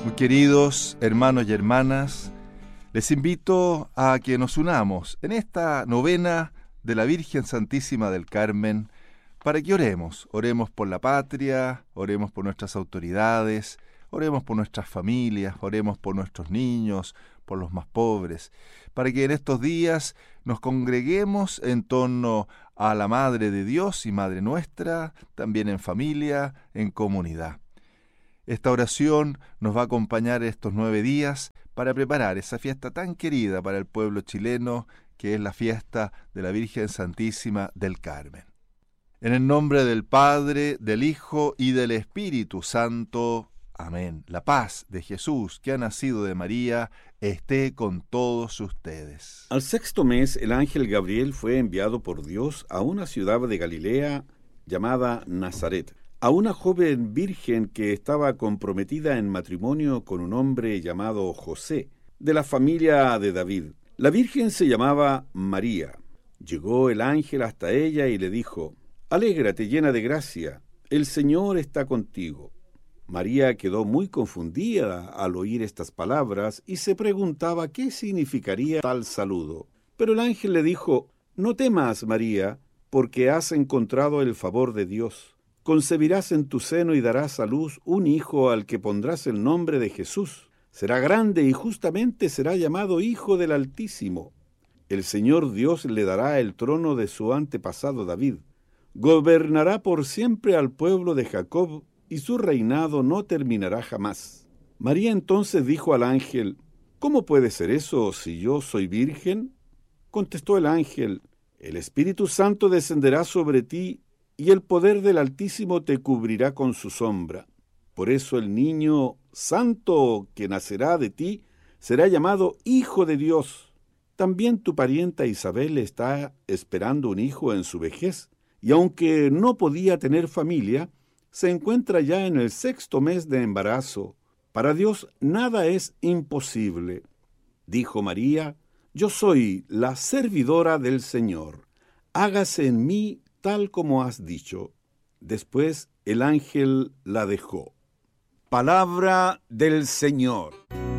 Muy queridos hermanos y hermanas, les invito a que nos unamos en esta novena de la Virgen Santísima del Carmen para que oremos por la patria, oremos por nuestras autoridades, oremos por nuestras familias, oremos por nuestros niños, por los más pobres, para que en estos días nos congreguemos en torno a la Madre de Dios y Madre nuestra, también en familia, en comunidad. Esta oración nos va a acompañar estos 9 días para preparar esa fiesta tan querida para el pueblo chileno, que es la fiesta de la Virgen Santísima del Carmen. En el nombre del Padre, del Hijo y del Espíritu Santo. Amén. La paz de Jesús, que ha nacido de María, esté con todos ustedes. Al 6º mes, el ángel Gabriel fue enviado por Dios a una ciudad de Galilea llamada Nazaret, a una joven virgen que estaba comprometida en matrimonio con un hombre llamado José, de la familia de David. La virgen se llamaba María. Llegó el ángel hasta ella y le dijo: «Alégrate, llena de gracia, el Señor está contigo». María quedó muy confundida al oír estas palabras y se preguntaba qué significaría tal saludo. Pero el ángel le dijo: «No temas, María, porque has encontrado el favor de Dios. Concebirás en tu seno y darás a luz un hijo al que pondrás el nombre de Jesús. Será grande y justamente será llamado Hijo del Altísimo. El Señor Dios le dará el trono de su antepasado David. Gobernará por siempre al pueblo de Jacob, y su reinado no terminará jamás». María entonces dijo al ángel: «¿Cómo puede ser eso si yo soy virgen?». Contestó el ángel: «El Espíritu Santo descenderá sobre ti, y el poder del Altísimo te cubrirá con su sombra. Por eso el niño santo que nacerá de ti será llamado Hijo de Dios. También tu parienta Isabel está esperando un hijo en su vejez, y aunque no podía tener familia, se encuentra ya en el 6º mes de embarazo. Para Dios nada es imposible». Dijo María: «Yo soy la servidora del Señor. Hágase en mí tal como has dicho». Después el ángel la dejó. Palabra del Señor.